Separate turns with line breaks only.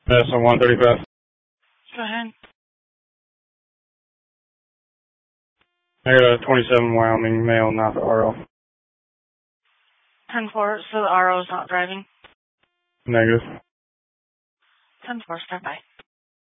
That's on 135.
Go ahead.
I got a 27 Wyoming male, not the RO.
10-4, so the RO is not driving?
Negative.
10-4, step by.